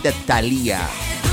Thalía.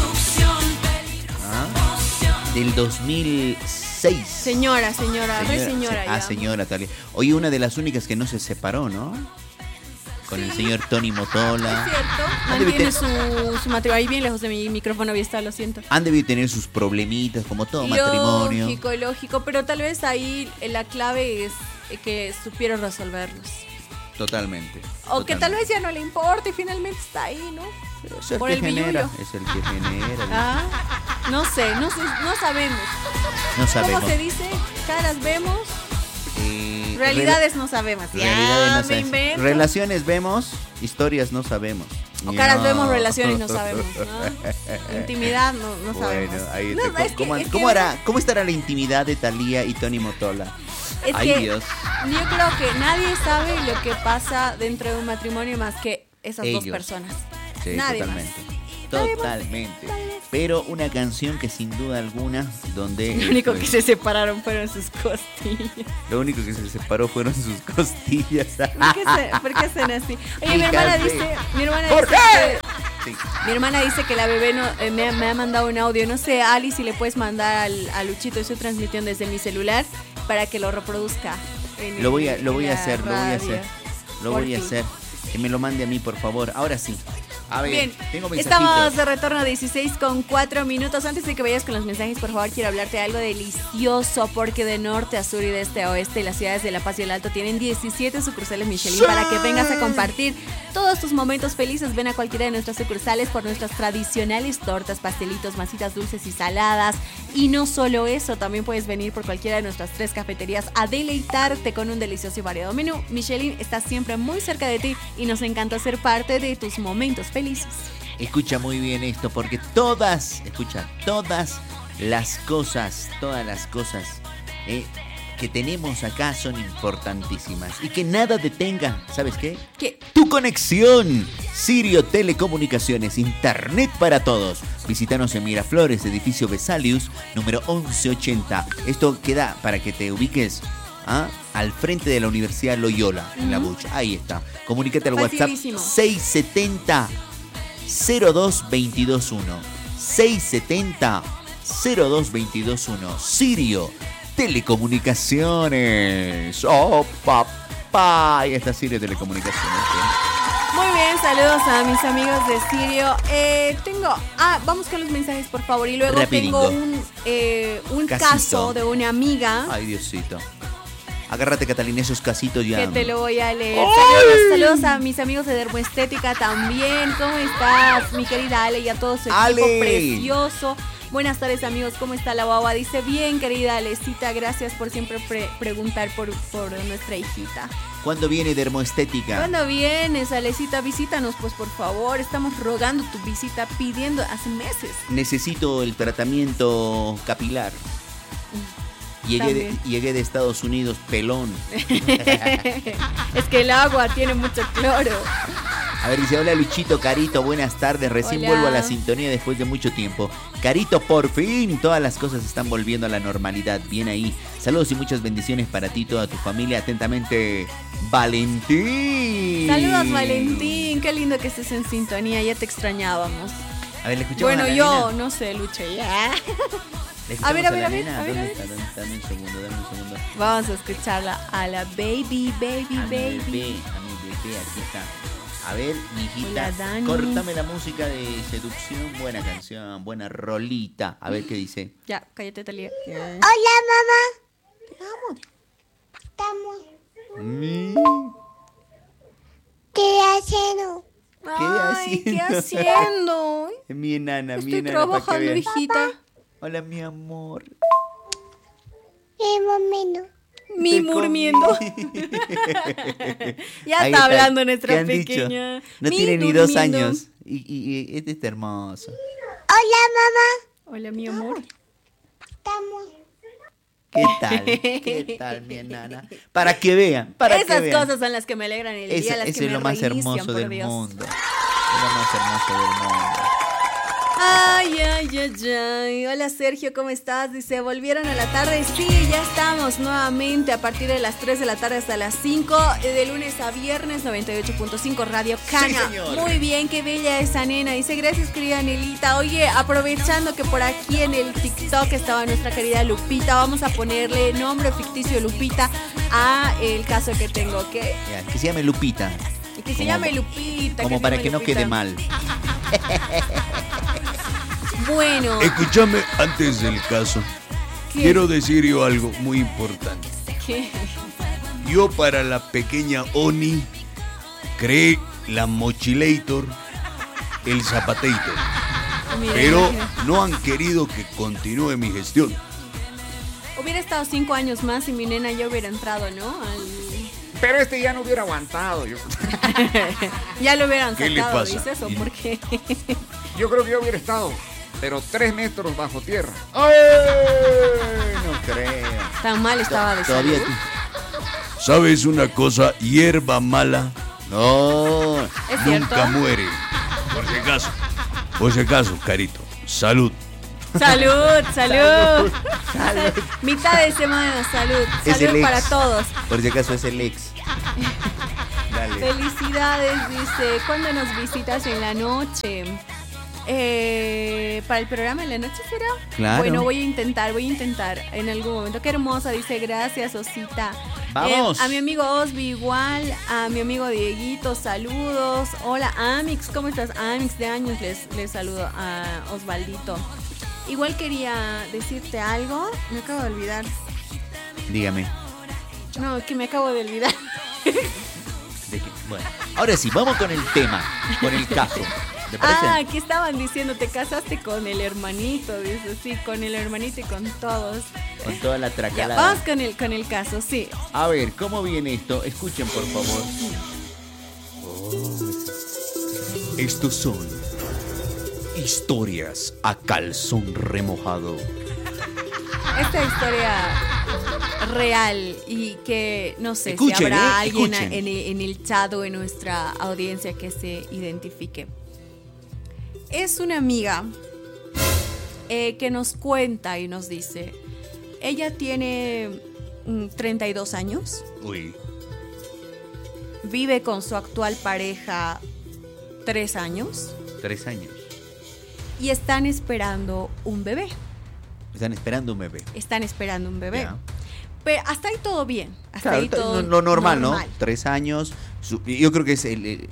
Del 2006. Señora ya. Señora Thalía. Oye, una de las únicas que no se separó, ¿no? Con el señor Tony Motola. Es cierto. Mantiene su matrimonio. Ahí bien lejos de mi micrófono había estado, lo siento. Han debido tener sus problemitas, como todo matrimonio. Lógico, pero tal vez ahí la clave es que supieron resolverlos. Totalmente. O que tal vez ya no le importa y finalmente está ahí, ¿no? Es el Por que el genera. billuyo. Es el que genera. No sé, no sabemos. No sabemos. ¿Cómo se dice? Caras vemos. Realidades no sabemos. Realidades no sabemos. Invento. Relaciones vemos, historias no sabemos. O caras vemos, relaciones no sabemos, ¿no? Intimidad no sabemos. Bueno, ahí no, ¿Cómo estará la intimidad de Thalía y Tony Motola? Ay, Dios. Yo creo que nadie sabe lo que pasa dentro de un matrimonio más que esas Ellos. dos personas. Sí, Nadie totalmente. más. Totalmente. Pero una canción que sin duda alguna, donde... Lo único que se separaron fueron sus costillas. Lo único que se separó fueron sus costillas. ¿Por qué hacen así? Oye, mi hermana dice que la bebé me ha mandado un audio. No sé, Ali, si le puedes mandar a Luchito su transmisión desde mi celular para que lo reproduzca. Lo voy a hacer. Que me lo mande a mí, por favor. Ahora sí. A ver, bien, tengo mensajitos. Estamos de retorno a 16:04. Antes de que vayas con los mensajes, por favor, quiero hablarte de algo delicioso, porque de norte a sur y de este a oeste, las ciudades de La Paz y el Alto tienen 17 sucursales Michelin para que vengas a compartir todos tus momentos felices. Ven a cualquiera de nuestras sucursales por nuestras tradicionales tortas, pastelitos, masitas dulces y saladas. Y no solo eso, también puedes venir por cualquiera de nuestras 3 cafeterías a deleitarte con un delicioso y variado menú. Michelin está siempre muy cerca de ti y nos encanta ser parte de tus momentos felices. Escucha muy bien esto, porque todas las cosas que tenemos acá son importantísimas y que nada detenga, ¿sabes qué? ¿Qué? Tu conexión. Sirio Telecomunicaciones, internet para todos. Visítanos en Miraflores, edificio Vesalius, número 1180. Esto queda, para que te ubiques, al frente de la Universidad Loyola, en La Bucha. Ahí está. Comunícate al WhatsApp 670 02221. 670 02221. Sirio Telecomunicaciones. Oh, papá. Ahí está Sirio Telecomunicaciones. Muy bien, saludos a mis amigos de Sirio. Vamos con los mensajes, por favor. Y luego Rapidito. tengo un caso de una amiga. Ay, Diosito. Agárrate, Catalina, esos casitos ya. Que te lo voy a leer. Saludos a mis amigos de Dermoestética también. ¿Cómo estás, mi querida Ale? Y a todo su equipo precioso. Buenas tardes, amigos. ¿Cómo está la guagua? Dice, bien, querida Alecita. Gracias por siempre preguntar por nuestra hijita. ¿Cuándo viene Dermoestética? ¿Cuándo vienes, Alecita? Visítanos, pues, por favor. Estamos rogando tu visita, pidiendo hace meses. Necesito el tratamiento capilar. Llegué de Estados Unidos pelón. Es que el agua tiene mucho cloro. A ver, dice, hola Luchito, Carito, buenas tardes. Recién Hola. vuelvo a la sintonía después de mucho tiempo. Carito, por fin, todas las cosas están volviendo a la normalidad. Bien ahí. Saludos y muchas bendiciones para ti y toda tu familia. Atentamente, Valentín. Saludos, Valentín. Qué lindo que estés en sintonía. Ya te extrañamos. A ver, le escuchamos Bueno, a la yo nena. no sé, Lucho, ya. A ver. ¿Dónde está? Dame un segundo. Vamos a escucharla a la baby. A mi bebé, aquí está. A ver, mijita, Hola, Dani. córtame la música de seducción. Buena canción, buena rolita. A ver qué dice. Ya, cállate, Talía. Hola, mamá. Estamos. ¿Qué haciendo? Ay, ¿qué haciendo? Mi enana, Estoy para que trabajando, vean. hijita. Hola, mi amor. ¿Qué momento? Mi murmiendo. Ya Ahí está hablando nuestra ¿Qué han pequeña. dicho? No Mi tiene ni 2 durmiendo. años. Y este está hermoso. Hola, mamá. Hola, mi amor. Estamos. ¿Qué tal, mi enana? Para que vean, Esas cosas son las que me alegran el día, las Eso que es me lo más reinician, hermoso por del Dios. mundo. Es lo más hermoso del mundo. Ay, ay, ay, ay. Hola Sergio, ¿cómo estás? Dice, ¿volvieron a la tarde? Sí, ya estamos nuevamente a partir de las 3 de la tarde hasta las 5, de lunes a viernes, 98.5 Radio Cana. Sí, señor. Muy bien, qué bella esa nena. Dice, gracias querida Nelita. Oye, aprovechando que por aquí en el TikTok estaba nuestra querida Lupita, vamos a ponerle nombre ficticio Lupita a el caso que tengo, ¿ok? Ya, que se llame Lupita. Que se llame Lupita. Como se para llame que no Lupita. quede mal. Bueno, Escúchame, antes del caso, ¿qué? quiero decir yo algo muy importante. ¿Qué? Yo para la pequeña Oni creé la Mochilator, el Zapatator, Mira, pero mira. no han querido que continúe mi gestión. Hubiera estado 5 años más y mi nena ya hubiera entrado, ¿no? Pero este ya no hubiera aguantado. Ya lo hubieran ¿Qué le sacado, pasa? dices, ¿o Y- por qué? Yo creo que yo hubiera estado, pero 3 metros bajo tierra. ¡Ay! No creo. Tan mal estaba de Todavía. salud. ¿Sabes una cosa? Hierba mala No. ¿Es cierto? nunca muere. Por si acaso, Carito. Salud. ¡Salud! ¡Salud! Mitad de semana, salud. Es Salud el ex. para todos. Por si acaso es el ex. Dale. Felicidades, dice. ¿Cuándo nos visitas en la noche? ¿Para el programa en la noche será? Claro. Bueno, voy a intentar en algún momento. Qué hermosa, dice, gracias, Osita. Vamos. A mi amigo Osby igual, a mi amigo Dieguito, saludos. Hola, Amix, ¿cómo estás? Amix de años, les saludo a Osvaldito. Igual quería decirte algo, me acabo de olvidar. Dígame. No, que me acabo de olvidar. Bueno, ahora sí, vamos con el tema, con el caso. ¿Te parece? Ah, ¿qué estaban diciendo? Te casaste con el hermanito, dice, sí, con el hermanito y con todos. Con toda la Ya, tracalada. vamos con el caso, sí. A ver, ¿cómo viene esto? Escuchen, por favor. Estos son historias a calzón remojado. Esta historia real y que no sé Escuchen, si habrá alguien escuchen. en el chat o en nuestra audiencia que se identifique. Es una amiga que nos cuenta y nos dice, ella tiene 32 años, Uy. vive con su actual pareja 3 años 3 años. y están esperando un bebé. Están esperando un bebé. Están esperando un bebé. Ya. Pero hasta ahí todo bien. Hasta Claro, ahí todo lo normal, ¿no? 3 años. Yo creo que es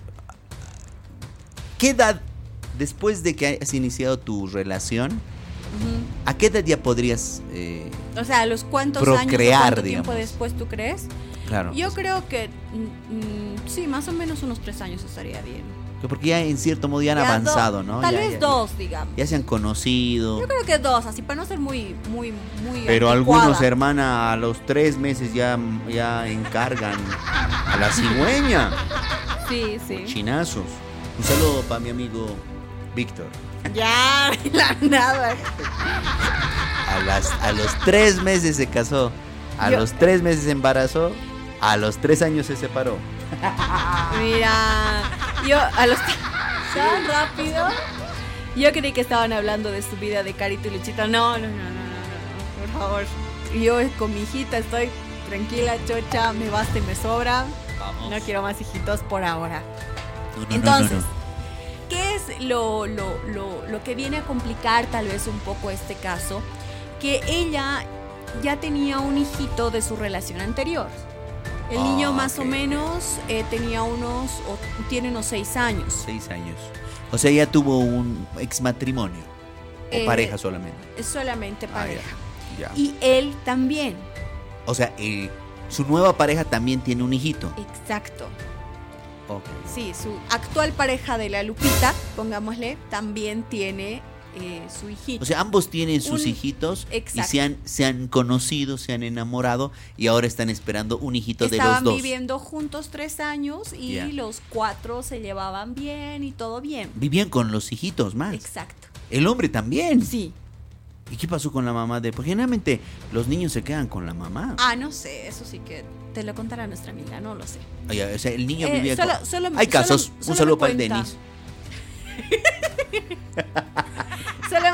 ¿qué edad, después de que hayas iniciado tu relación, Ujú. a qué edad ya podrías, O sea, ¿a los cuántos procrear, años o cuánto tiempo digamos? después tú crees? claro, Yo creo que sí, más o menos unos 3 años estaría bien. porque ya en cierto modo ya han Ya avanzado, ¿no? Tal Ya- vez ya- 2, digamos. Ya se han conocido. Yo creo que 2, así para no ser muy Pero anticuada. algunos, hermana, a los 3 meses ya encargan a la cigüeña. Sí, sí. Chinazos. Un saludo para mi amigo Víctor. Ya, la nada. A los 3 meses se casó. A Yo- los 3 meses se embarazó. A los 3 años se separó. Mira, yo a los tan rápido. Yo creí que estaban hablando de su vida de Carito y Luchita. No, por favor. Yo con mi hijita estoy tranquila, chocha, me basta y me sobra. Vamos. No quiero más hijitos por ahora. No, Entonces, no. ¿qué es lo que viene a complicar tal vez un poco este caso? Que ella ya tenía un hijito de su relación anterior. El niño más o ok. menos tiene unos 6 años. 6 años. O sea, ya tuvo un ex matrimonio. O pareja solamente. Es solamente pareja. Ya. Y él también. O sea, su nueva pareja también tiene un hijito. Exacto. Ok. Sí, su actual pareja de la Lupita, pongámosle, también tiene su hijito. O sea, ambos tienen sus Un- hijitos Exacto. y se han conocido, se han enamorado y ahora están esperando un hijito de los Estaban dos. viviendo juntos 3 años y Ya. los 4 se llevaban bien y todo bien. Vivían con los hijitos más. Exacto. El hombre también. Sí. ¿Y qué pasó con la mamá de? Porque generalmente los niños se quedan con la mamá. Ah, no sé, eso sí que te lo contará nuestra amiga, no lo sé. Oye, o sea, el niño vivía solo- con... solo- Hay casos. solo- Un solo saludo me para el cuenta. Denis.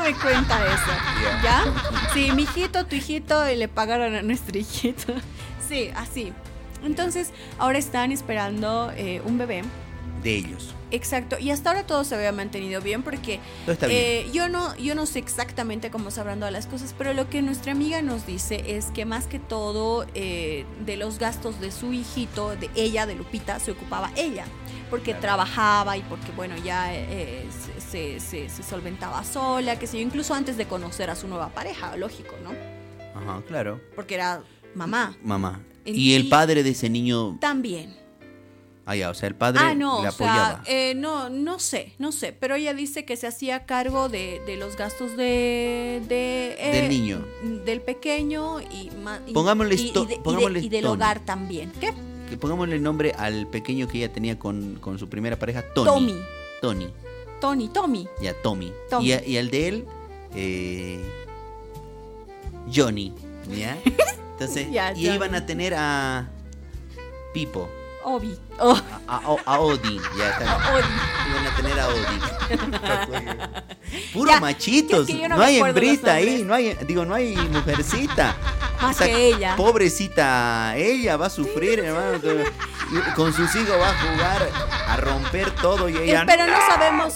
me cuenta eso, ¿ya? Sí, mi hijito, tu hijito, y le pagaron a nuestro hijito. Sí, así. Entonces, ahora están esperando un bebé. De ellos. Exacto, y hasta ahora todo se había mantenido bien porque Todo está bien. yo no sé exactamente cómo se habrán dado las cosas, pero lo que nuestra amiga nos dice es que más que todo de los gastos de su hijito, de ella, de Lupita, se ocupaba ella, porque Claro. trabajaba y porque bueno, ya se solventaba sola, que sé yo, incluso antes de conocer a su nueva pareja, lógico, ¿no? Ajá, claro. Porque era mamá. Mamá. En- Y el y- padre de ese niño. También. Ah, ya, o sea, el padre No, le o sea, apoyaba. no sé, pero ella dice que se hacía cargo de los gastos del niño. del pequeño y Pongámosle y del Tony. hogar también. ¿Qué? Que pongámosle el nombre al pequeño que ella tenía con su primera pareja, Tony. Tommy. Ya, Tommy. Tommy. Y al de él, Johnny. ¿Ya? Entonces, Ya, y iban Johnny. a tener a Pipo. Obi. Oh, A Odi. Ya está. Odi. Iban a tener a Odi. Puro Ya, machitos. que yo no no me hay acuerdo los hembrita ahí. nombres. No hay mujercita. Más Esa que ella. Pobrecita, ella va a sufrir, hermano. Y con sus hijos va a jugar, a romper todo y ella Pero no sabemos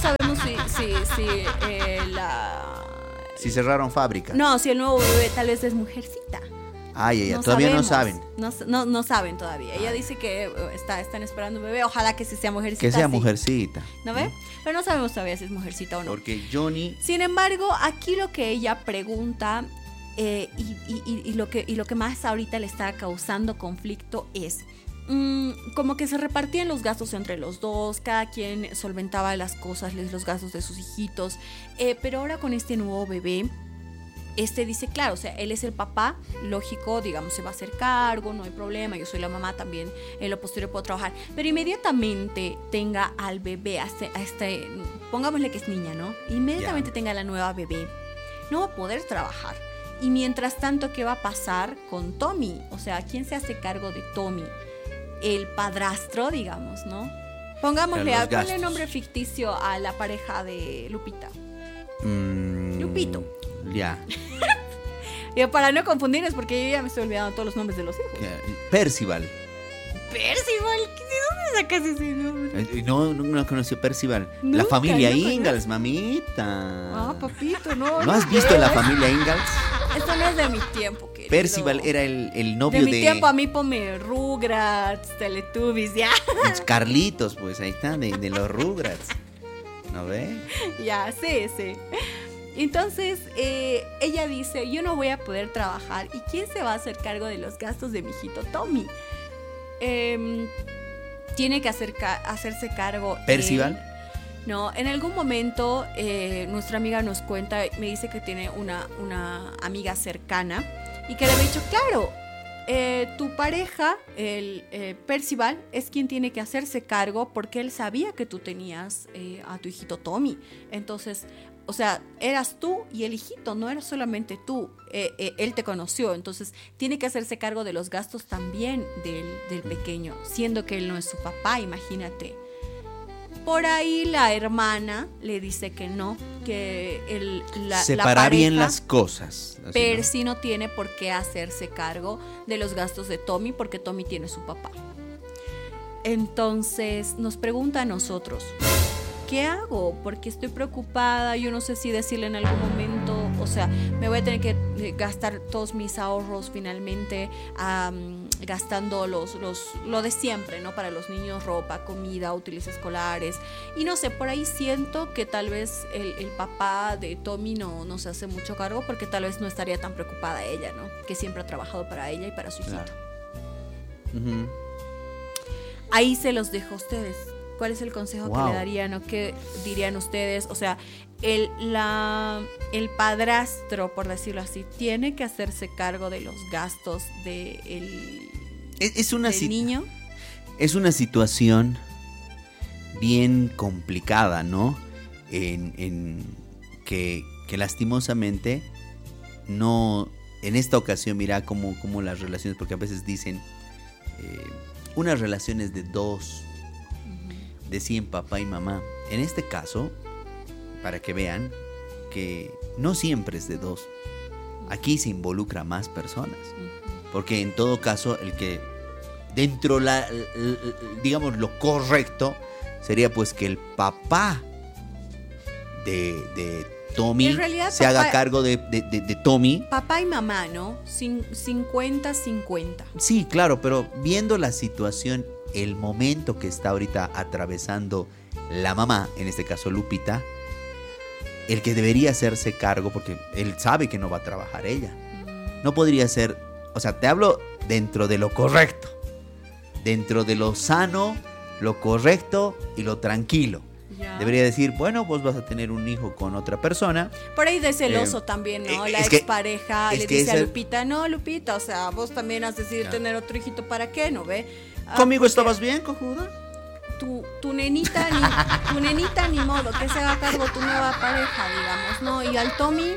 Si cerraron fábricas. no, si el nuevo bebé tal vez es mujercita. Ay, ella, todavía no sabemos. saben. No saben todavía. Ella dice que están esperando un bebé. Ojalá que sí sea mujercita. Que sea sí. mujercita. ¿No ve? Pero no sabemos todavía si es mujercita o no. Porque Johnny. Sin embargo, aquí lo que ella pregunta y lo que más ahorita le está causando conflicto es como que se repartían los gastos entre los dos, cada quien solventaba las cosas, los gastos de sus hijitos, pero ahora con este nuevo bebé, dice, claro, o sea, él es el papá, lógico, digamos, se va a hacer cargo, no hay problema, yo soy la mamá también, en lo posterior puedo trabajar, pero inmediatamente tenga al bebé, pongámosle que es niña, ¿no? Inmediatamente tenga la nueva bebé, no va a poder trabajar. Y mientras tanto, ¿qué va a pasar con Tommy? O sea, ¿quién se hace cargo de Tommy? El padrastro, digamos, ¿no? Ponle gastos. nombre ficticio a la pareja de Lupita. mm, Lupito. Ya. Y para no confundirnos, porque yo ya me estoy olvidando todos los nombres de los hijos. Percival. Percival, ¿de dónde sacas ese nombre? No conoció Percival. Nunca, La familia no conozco. Ingalls, mamita. Ah, papito, no. ¿No has visto la familia Ingalls? Esto no es de mi tiempo, querido. Percival era el novio de mi tiempo, a mí ponme Rugrats, Teletubbies, ya. Carlitos, pues ahí está, de los Rugrats. ¿No ve? Ya, sí. Entonces, ella dice, yo no voy a poder trabajar. ¿Y quién se va a hacer cargo de los gastos de mi hijito Tommy? Tiene que hacerse cargo ¿Percival? él. No, en algún momento nuestra amiga nos cuenta, me dice que tiene una amiga cercana y que le había dicho, claro, tu pareja, el Percival, es quien tiene que hacerse cargo porque él sabía que tú tenías a tu hijito Tommy. Entonces, o sea, eras tú y el hijito, no eras solamente tú. Él te conoció, entonces tiene que hacerse cargo de los gastos también del pequeño, siendo que él no es su papá, imagínate. Por ahí la hermana le dice que no, que la Separar pareja, bien las cosas. Así, Percy no tiene por qué hacerse cargo de los gastos de Tommy porque Tommy tiene su papá. Entonces nos pregunta a nosotros, ¿qué hago? Porque estoy preocupada, yo no sé si decirle en algún momento, o sea, me voy a tener que gastar todos mis ahorros finalmente, gastando lo de siempre, ¿no? Para los niños, ropa, comida, útiles escolares. Y no sé, por ahí siento que tal vez el papá de Tommy no se hace mucho cargo porque tal vez no estaría tan preocupada ella, ¿no? Que siempre ha trabajado para ella y para su hijito. Claro. Ujú. Ahí se los dejo a ustedes. ¿Cuál es el consejo que Wow. le darían o qué dirían ustedes? O sea, el padrastro, por decirlo así, tiene que hacerse cargo de los gastos del niño. Es una situación bien complicada, ¿no? En que lastimosamente no, en esta ocasión, mira cómo las relaciones, porque a veces dicen unas relaciones de dos, decían papá y mamá. En este caso, para que vean que no siempre es de dos. Aquí se involucra más personas. Porque en todo caso, el que dentro digamos lo correcto sería pues que el papá de Tommy En realidad, se haga cargo de Tommy. Papá y mamá, ¿no? 50-50. Sí, claro, pero viendo la situación, el momento que está ahorita atravesando la mamá, en este caso Lupita, el que debería hacerse cargo, porque él sabe que no va a trabajar ella, no podría ser, o sea, te hablo dentro de lo correcto, dentro de lo sano, lo correcto y lo tranquilo. Ya. Debería decir, bueno, vos vas a tener un hijo con otra persona. Por ahí de celoso también, ¿no? La expareja le dice a Lupita, no, Lupita, o sea, vos también has decidido tener otro hijito, ¿para qué? ¿No ve? ¿Conmigo estabas bien, cojuda? Tu nenita, ni modo, que se haga cargo tu nueva pareja, digamos, ¿no? Y al Tommy,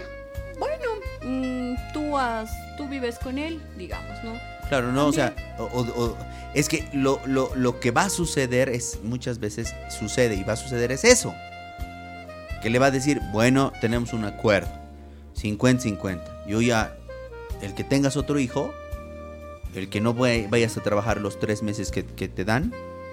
bueno, tú vives con él, digamos, ¿no? Claro, no, también. o sea, es que lo que va a suceder es, muchas veces sucede y va a suceder es eso. Que le va a decir, bueno, tenemos un acuerdo, 50-50. Yo ya, el que tengas otro hijo, el que no vayas a trabajar los 3 meses que te dan,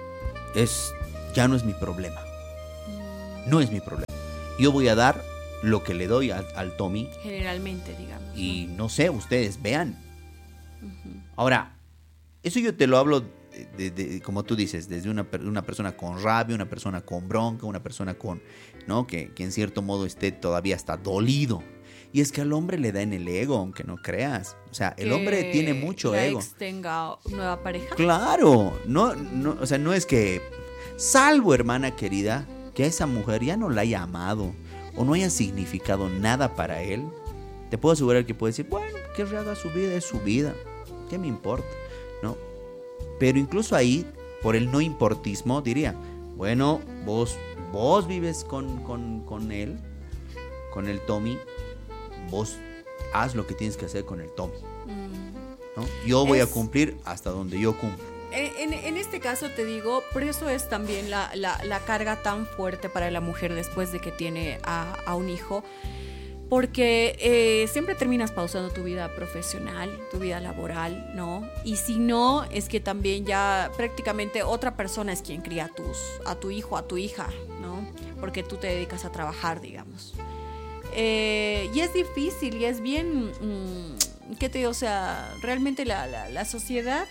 ya no es mi problema. No es mi problema. Yo voy a dar lo que le doy al Tommy. Generalmente, digamos. Y no sé, ustedes vean. Ahora, eso yo te lo hablo como tú dices, desde una persona con rabia, una persona con bronca, una persona con, ¿no? Que en cierto modo esté todavía hasta dolido. Y es que al hombre le da en el ego, aunque no creas. O sea, el hombre tiene mucho ego. ¿Que la ex tenga nueva pareja? Claro, no, o sea, no es que, salvo, hermana querida, que a esa mujer ya no la haya amado o no haya significado nada para él, te puedo asegurar que puede decir, bueno, que rehaga su vida, es su vida, ¿qué me importa? ¿No? Pero incluso ahí, por el no importismo, diría, bueno, vos vives con él, con el Tommy, vos haz lo que tienes que hacer con el Tommy, ¿no? Yo voy a cumplir hasta donde yo cumplo. En este caso te digo, por eso es también la carga tan fuerte para la mujer después de que tiene a un hijo, porque siempre terminas pausando tu vida profesional, tu vida laboral, ¿no? Y si no, es que también ya prácticamente otra persona es quien cría a tu hijo, a tu hija, ¿no? Porque tú te dedicas a trabajar, digamos. Y es difícil y es bien, ¿qué te digo? O sea, realmente la sociedad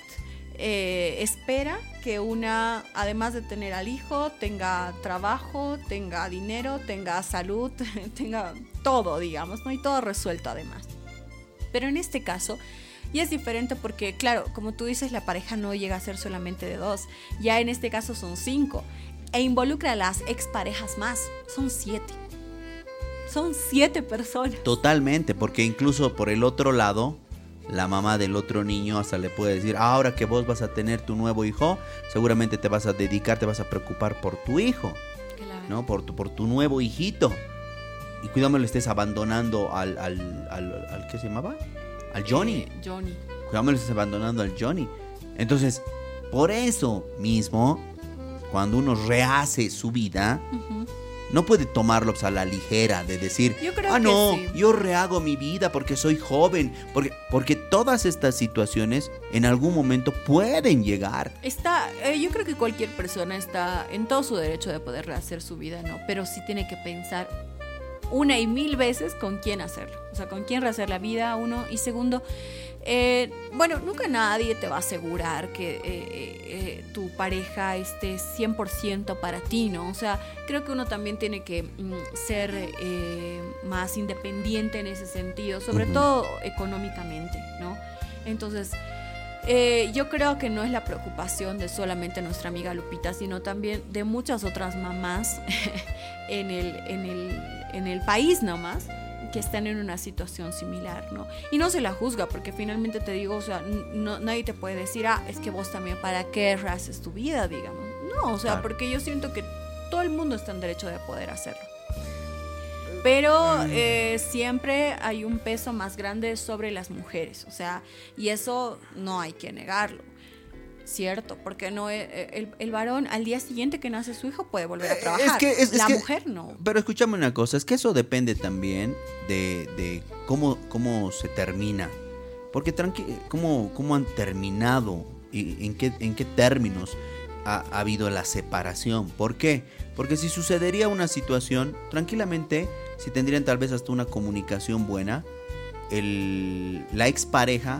espera que una, además de tener al hijo, tenga trabajo, tenga dinero, tenga salud, tenga todo, digamos, ¿no? Y todo resuelto además. Pero en este caso ya es diferente porque, claro, como tú dices, la pareja no llega a ser solamente de 2. Ya en este caso son 5. E involucra a las exparejas más. Son 7. Son 7 personas. Totalmente, porque incluso por el otro lado, la mamá del otro niño hasta le puede decir, ahora que vos vas a tener tu nuevo hijo, seguramente te vas a dedicar, te vas a preocupar por tu hijo, Claro. ¿no? Por tu nuevo hijito. Y cuidado, no le estés abandonando al ¿qué se llamaba? Al Johnny. Johnny. Cuidado, no le estés abandonando al Johnny. Entonces, por eso mismo, cuando uno rehace su vida, no puede tomarlo a la ligera de decir, Yo creo que no, sí. yo rehago mi vida porque soy joven, porque todas estas situaciones en algún momento pueden llegar. Yo creo que cualquier persona está en todo su derecho de poder rehacer su vida, ¿no? Pero sí tiene que pensar 1 y 1000 veces con quién hacerlo. O sea, con quién rehacer la vida, 1. Y segundo, bueno, nunca nadie te va a asegurar que tu pareja esté 100% para ti, ¿no? O sea, creo que uno también tiene que ser más independiente en ese sentido, sobre todo económicamente, ¿no? Entonces, yo creo que no es la preocupación de solamente nuestra amiga Lupita, sino también de muchas otras mamás en el país nomás, que están en una situación similar, ¿no? Y no se la juzga, porque finalmente te digo, o sea, nadie te puede decir, es que vos también, ¿para qué rehaces tu vida, digamos? No, o sea, claro. Porque yo siento que todo el mundo está en derecho de poder hacerlo. Pero siempre hay un peso más grande sobre las mujeres, o sea, y eso no hay que negarlo. cierto, porque no el varón al día siguiente que nace su hijo puede volver a trabajar. La mujer no. Pero escúchame una cosa, es que eso depende también de cómo se termina. Porque cómo han terminado y en qué términos ha habido la separación. ¿Por qué? Porque si sucedería una situación, tranquilamente, si tendrían tal vez hasta una comunicación buena, la expareja,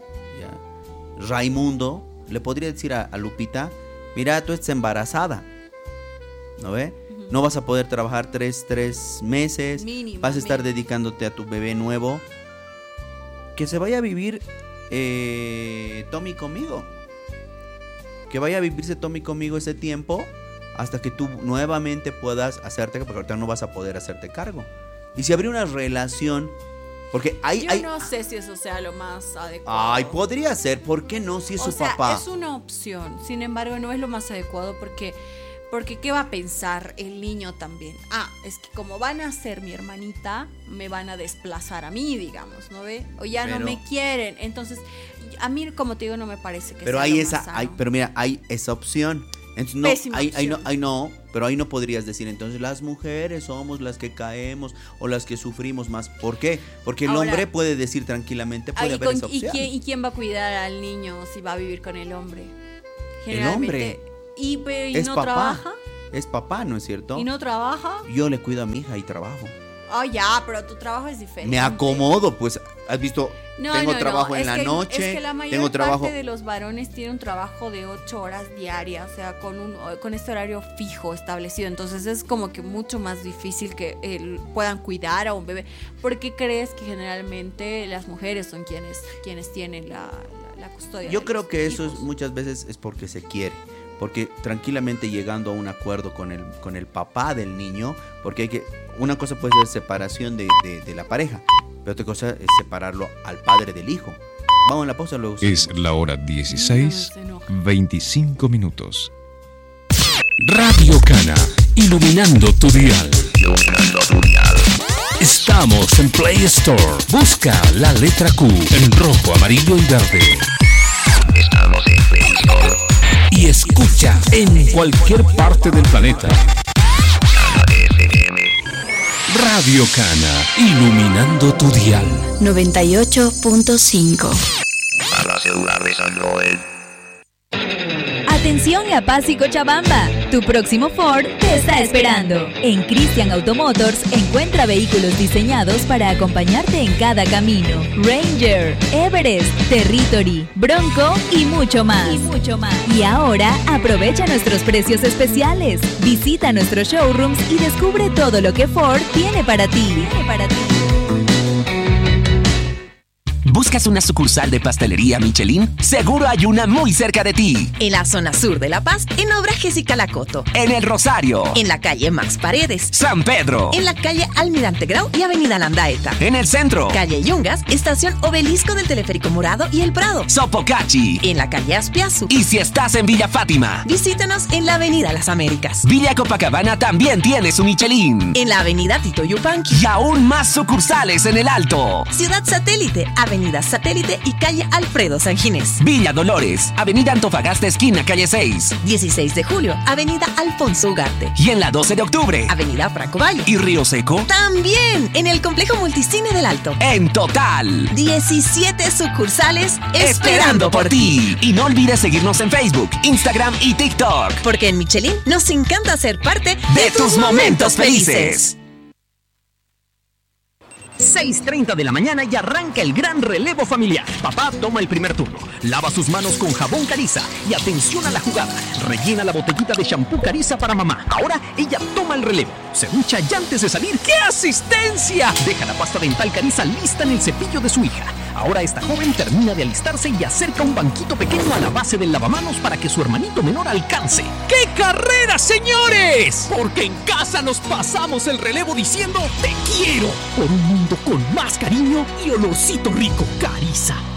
¿ya? Raimundo, le podría decir a Lupita, mira, tú estás embarazada, ¿no ve? No vas a poder trabajar tres meses, vas a estar dedicándote a tu bebé nuevo. Que se vaya a vivir Tommy conmigo. Que vaya a vivirse Tommy conmigo ese tiempo hasta que tú nuevamente puedas hacerte, porque ahorita no vas a poder hacerte cargo. Y si habría una relación, porque yo no sé si eso sea lo más adecuado. Ay, podría ser, ¿por qué no? Si es su papá. Es una opción, sin embargo no es lo más adecuado porque ¿qué va a pensar el niño también? Es que como van a ser mi hermanita, me van a desplazar a mí, digamos, ¿no ve? O ya no me quieren. Entonces, a mí, como te digo, no me parece que pero sea hay lo esa, más sano. pero mira, hay esa opción. Entonces, pero ahí no podrías decir, entonces las mujeres somos las que caemos o las que sufrimos más. ¿Por qué? Porque el hombre puede decir tranquilamente, puede haber esa opción. ¿Y quién va a cuidar al niño si va a vivir con el hombre? El hombre. ¿Y es no papá, trabaja? Es papá, ¿no es cierto? ¿Y no trabaja? Yo le cuido a mi hija y trabajo. Pero tu trabajo es diferente. Me acomodo, pues, ¿has visto? Tengo trabajo en la noche, es que la mayor parte de los varones tiene un trabajo de 8 horas diarias, o sea, con este horario fijo establecido. Entonces es como que mucho más difícil que puedan cuidar a un bebé. ¿Por qué crees que generalmente las mujeres son quienes tienen la custodia? Yo creo que eso muchas veces es porque se quiere. Porque tranquilamente llegando a un acuerdo con el papá del niño, porque una cosa puede ser separación de la pareja, pero otra cosa es separarlo al padre del hijo. Vamos a la pausa luego. Es la hora 16:25 minutos. Radio Cana, iluminando tu dial. Estamos en Play Store. Busca la letra Q en rojo, amarillo y verde. Estamos en Play Store. Y escucha en cualquier parte del planeta. Radio Cana, iluminando tu dial. 98.5. A la celular de San Joel. Atención La Paz y Cochabamba, tu próximo Ford te está esperando. En Christian Automotors encuentra vehículos diseñados para acompañarte en cada camino. Ranger, Everest, Territory, Bronco y mucho más. Y ahora aprovecha nuestros precios especiales. Visita nuestros showrooms y descubre todo lo que Ford tiene para ti. ¿Buscas una sucursal de pastelería Michelin? Seguro hay una muy cerca de ti. En la zona sur de La Paz, en Obrajes y Calacoto. En El Rosario. En la calle Max Paredes. San Pedro. En la calle Almirante Grau y avenida Landaeta. En el centro. Calle Yungas, estación Obelisco del Teleférico Morado y El Prado. Sopocachi. En la calle Aspiazu. Y si estás en Villa Fátima, visítanos en la avenida Las Américas. Villa Copacabana también tiene su Michelin. En la avenida Tito Yupanqui. Y aún más sucursales en el Alto. Ciudad Satélite, avenida Satélite y calle Alfredo San Ginés. Villa Dolores, avenida Antofagasta esquina calle 6. 16 de julio, avenida Alfonso Ugarte. Y en la 12 de octubre, avenida Franco Valle. ¿Y Río Seco? También en el complejo Multicine del Alto. En total, 17 sucursales esperando por ti. Y no olvides seguirnos en Facebook, Instagram y TikTok. Porque en Michelin nos encanta ser parte de tus momentos felices. 6:30 de la mañana y arranca el gran relevo familiar. Papá toma el primer turno, lava sus manos con jabón Cariza y atención a la jugada. Rellena la botellita de shampoo Cariza para mamá. Ahora ella toma el relevo, se ducha y antes de salir, ¡qué asistencia! Deja la pasta dental Cariza lista en el cepillo de su hija. Ahora esta joven termina de alistarse y acerca un banquito pequeño a la base del lavamanos para que su hermanito menor alcance. ¡Qué carrera, señores! Porque en casa nos pasamos el relevo diciendo te quiero por un mundo con más cariño y olorcito rico. Cariza.